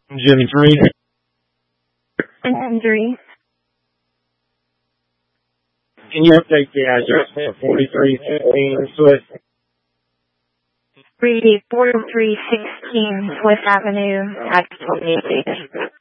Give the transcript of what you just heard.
Jimmy 3. And 3. Can you update the address at 4315 Swift? 4316 Swift Avenue, Axel,